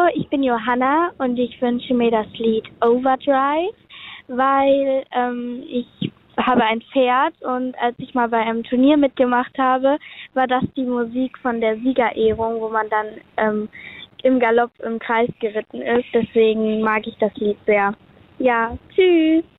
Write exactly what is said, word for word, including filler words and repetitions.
ich bin Johanna und ich wünsche mir das Lied Overdrive, weil ähm, ich habe ein Pferd und als ich mal bei einem Turnier mitgemacht habe, war das die Musik von der Siegerehrung, wo man dann ähm, im Galopp im Kreis geritten ist. Deswegen mag ich das Lied sehr. Ja, tschüss.